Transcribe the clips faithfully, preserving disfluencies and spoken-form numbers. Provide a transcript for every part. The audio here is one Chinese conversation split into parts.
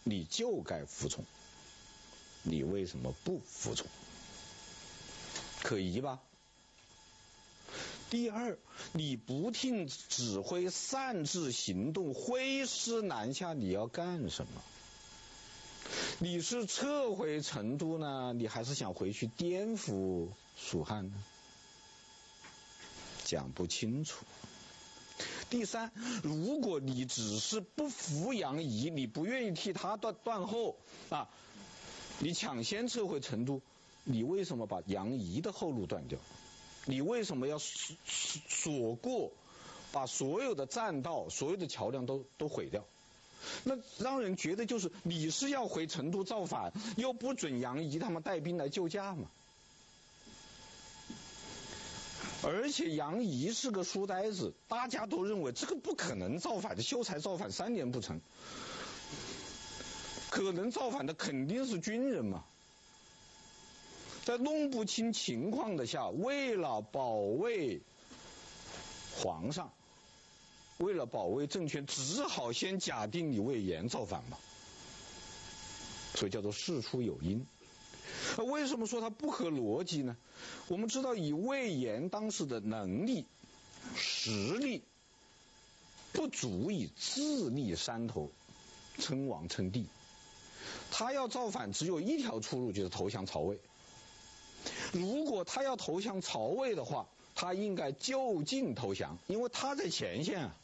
你就该服从，你为什么不服从？可疑吧？第二，你不听指挥，擅自行动，挥师南下，你要干什么？你是撤回成都呢，你还是想回去颠覆蜀汉呢？讲不清楚。第三，如果你只是不服杨仪，你不愿意替他断断后啊，你抢先撤回成都，你为什么把杨仪的后路断掉？你为什么要锁锁过，把所有的栈道、所有的桥梁都都毁掉？那让人觉得就是你是要回成都造反，又不准杨仪他们带兵来救驾嘛。而且杨仪是个书呆子，大家都认为这个不可能造反的，秀才造反三年不成，可能造反的肯定是军人嘛。在弄不清情况的下，为了保卫皇上，为了保卫政权，只好先假定你魏延造反嘛，所以叫做事出有因。为什么说它不合逻辑呢？我们知道以魏延当时的能力实力，不足以自立山头称王称帝，他要造反只有一条出路，就是投降曹魏。如果他要投降曹魏的话，他应该就近投降，因为他在前线啊，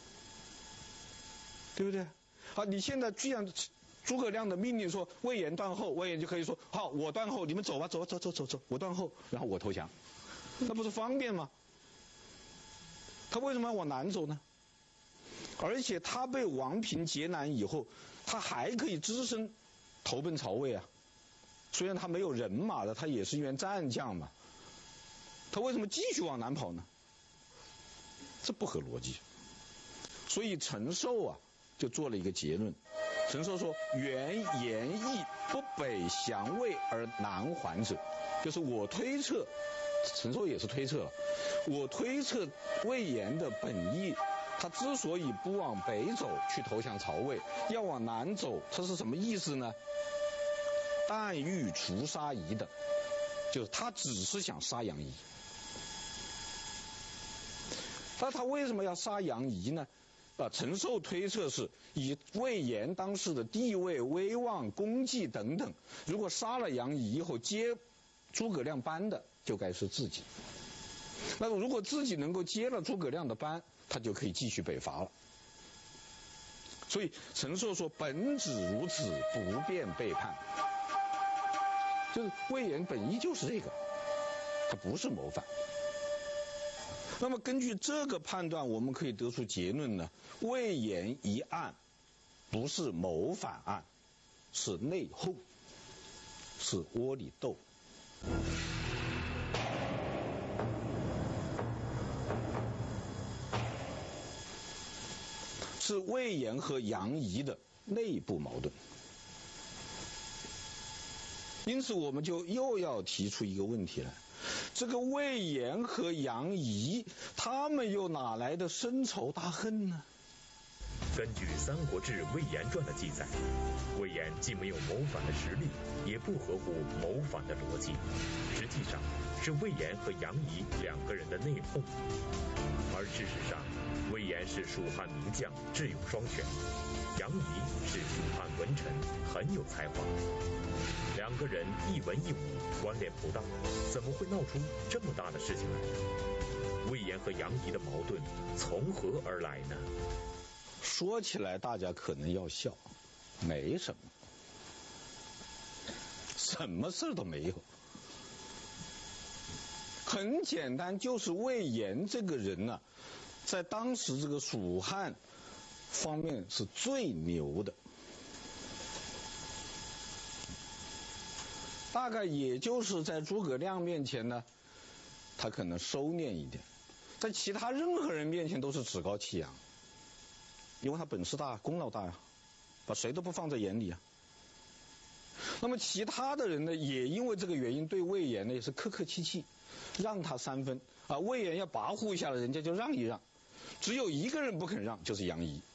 对不对？好，你现在居然诸葛亮的命令说魏延断后，魏延就可以说好，我断后，你们走吧，走走走走走，我断后，然后我投降，那不是方便吗？他为什么要往南走呢？而且他被王平劫难以后，他还可以只身投奔曹魏啊。虽然他没有人马的，他也是一员战将嘛，他为什么继续往南跑呢？这不合逻辑。所以陈寿啊就做了一个结论，陈寿说原言意不北降魏而南还者，就是我推测，陈寿也是推测了，我推测魏延的本意，他之所以不往北走去投降曹魏，要往南走，他是什么意思呢？但欲除杀夷的，就是他只是想杀杨仪。那他为什么要杀杨仪呢？啊，陈寿推测是以魏延当时的地位、威望、功绩等等，如果杀了杨仪以后接诸葛亮班的，就该是自己。那么如果自己能够接了诸葛亮的班，他就可以继续北伐了。所以陈寿说本旨如此，不便背叛。就是魏延本意就是这个，他不是谋反。那么根据这个判断，我们可以得出结论呢：魏延一案不是谋反案，是内讧，是窝里斗。是魏延和杨仪的内部矛盾。因此我们就又要提出一个问题来，这个魏延和杨仪他们又哪来的深仇大恨呢？ 根据《三国志·魏延传》的记载，魏延既没有谋反的实力，也不合乎谋反的逻辑，实际上是魏延和杨仪两个人的内讧。而事实上，魏延是蜀汉名将，智勇双全；杨仪是蜀汉文臣，很有才华。两个人一文一武，关联不大，怎么会闹出这么大的事情来？魏延和杨仪的矛盾从何而来呢？ 说起来大家可能要笑，没什么，什么事都没有。很简单，就是魏延这个人呢、啊，在当时这个蜀汉方面是最牛的。大概也就是在诸葛亮面前呢，他可能收敛一点，在其他任何人面前都是趾高气扬，因为他本事大，功劳大呀，把谁都不放在眼里啊。那么其他的人呢，也因为这个原因对魏延呢也是客客气气，让他三分啊。魏延要跋扈一下了，人家就让一让，只有一个人不肯让，就是杨仪。